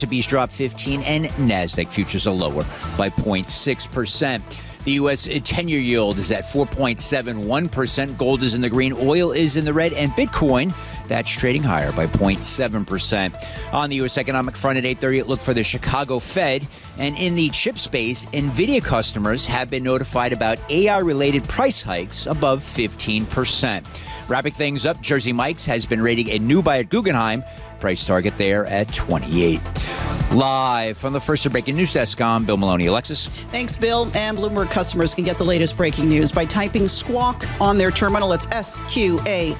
S&P's dropped 15 and NASDAQ futures are lower by 0.6%. The U.S. 10-year yield is at 4.71%. Gold is in the green. Oil is in the red. And Bitcoin, that's trading higher by 0.7%. On the U.S. economic front at 8:30, look for the Chicago Fed. And in the chip space, NVIDIA customers have been notified about AI-related price hikes above 15%. Wrapping things up, Jersey Mike's has been rating a new buy at Guggenheim. Price target there at 28. Live from the First Breaking News Desk, I'm Bill Maloney. Alexis? Thanks, Bill. And Bloomberg customers can get the latest breaking news by typing Squawk on their terminal. It's SQAWK.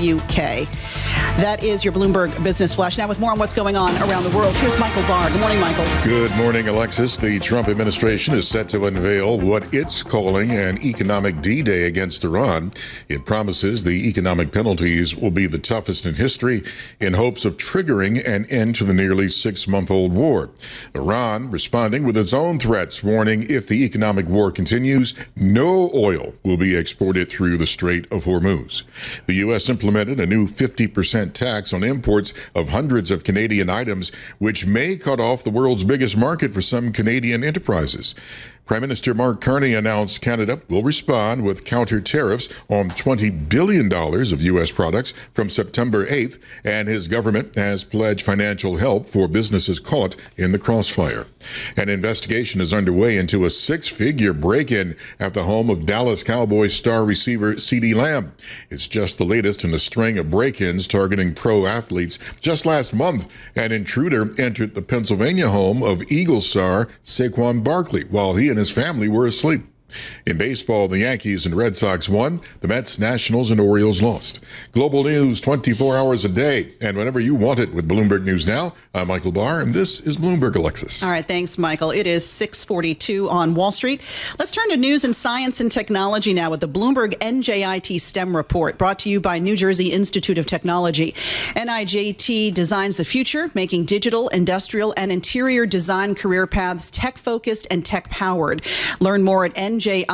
That is your Bloomberg Business Flash. Now with more on what's going on around the world, here's Michael Barr. Good morning, Michael. Good morning, Alexis. The Trump administration is set to unveil what it's calling an economic D-Day against Iran. It promises the economic penalties will be the toughest in history in hopes of triggering an end to the nearly 6-month-old war. Iran responding with its own threats, warning if the economic war continues, no oil will be exported through the Strait of Hormuz. The U.S. implemented a new 50% tax on imports of hundreds of Canadian items, which may cut off the world's biggest market for some Canadian enterprises. Prime Minister Mark Carney announced Canada will respond with counter tariffs on $20 billion of U.S. products from September 8th, and his government has pledged financial help for businesses caught in the crossfire. An investigation is underway into a 6-figure break-in at the home of Dallas Cowboys star receiver CeeDee Lamb. It's just the latest in a string of break-ins targeting pro athletes. Just last month, an intruder entered the Pennsylvania home of Eagles star Saquon Barkley while he and his family were asleep. In baseball, the Yankees and Red Sox won. The Mets, Nationals, and Orioles lost. Global news 24 hours a day, and whenever you want it with Bloomberg News Now. I'm Michael Barr, and this is Bloomberg, Alexis. All right, thanks, Michael. It is 6:42 on Wall Street. Let's turn to news and science and technology now with the Bloomberg NJIT STEM report, brought to you by New Jersey Institute of Technology. NIJT designs the future, making digital, industrial, and interior design career paths tech-focused and tech-powered. Learn more at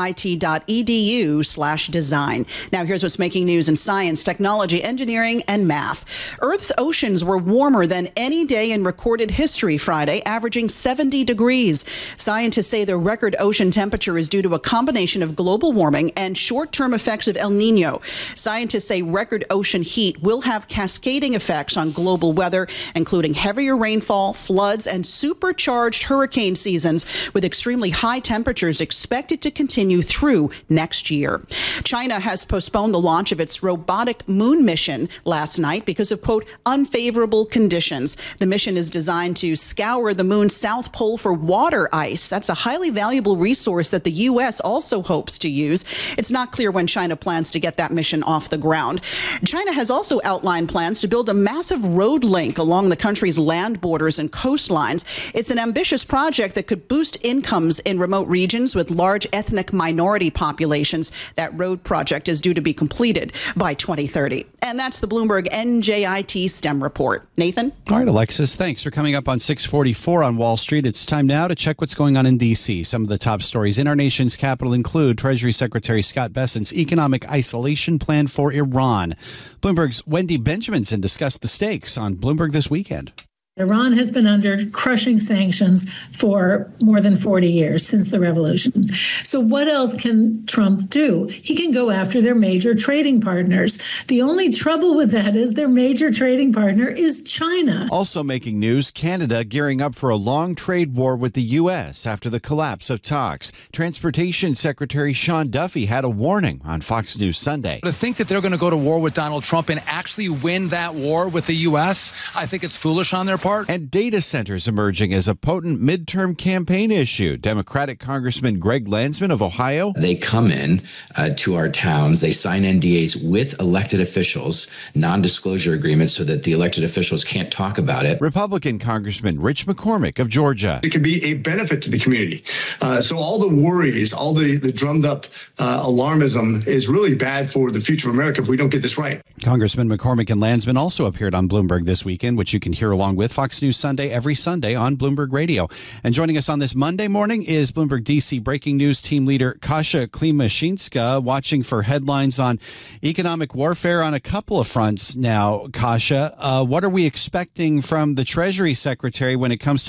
njit.edu/design. Now, here's what's making news in science, technology, engineering, and math. Earth's oceans were warmer than any day in recorded history Friday, averaging 70 degrees. Scientists say the record ocean temperature is due to a combination of global warming and short-term effects of El Nino. Scientists say record ocean heat will have cascading effects on global weather, including heavier rainfall, floods, and supercharged hurricane seasons, with extremely high temperatures expected to continue through next year. China has postponed the launch of its robotic moon mission last night because of, quote, unfavorable conditions. The mission is designed to scour the moon's south pole for water ice. That's a highly valuable resource that the U.S. also hopes to use. It's not clear when China plans to get that mission off the ground. China has also outlined plans to build a massive road link along the country's land borders and coastlines. It's an ambitious project that could boost incomes in remote regions with large ethnic minority populations. That road project is due to be completed by 2030. And that's the Bloomberg NJIT STEM report. Nathan? All right, Alexis, thanks for coming up on 6:44 on Wall Street. It's time now to check what's going on in D.C. Some of the top stories in our nation's capital include Treasury Secretary Scott Bessent's economic isolation plan for Iran. Bloomberg's Wendy Benjaminson discussed the stakes on Bloomberg This Weekend. Iran has been under crushing sanctions for more than 40 years, since the revolution. So what else can Trump do? He can go after their major trading partners. The only trouble with that is their major trading partner is China. Also making news, Canada gearing up for a long trade war with the U.S. after the collapse of talks. Transportation Secretary Sean Duffy had a warning on Fox News Sunday. To think that they're going to go to war with Donald Trump and actually win that war with the U.S., I think it's foolish on their part. And data centers emerging as a potent midterm campaign issue. Democratic Congressman Greg Landsman of Ohio. They come in to our towns. They sign NDAs with elected officials, non-disclosure agreements so that the elected officials can't talk about it. Republican Congressman Rich McCormick of Georgia. It could be a benefit to the community. So all the worries, all the drummed up alarmism is really bad for the future of America if we don't get this right. Congressman McCormick and Landsman also appeared on Bloomberg This Weekend, which you can hear along with with Fox News Sunday every Sunday on Bloomberg Radio. And joining us on this Monday morning is Bloomberg DC breaking news team leader Kasia Klimashinska, watching for headlines on economic warfare on a couple of fronts now. Kasia, what are we expecting from the Treasury Secretary when it comes to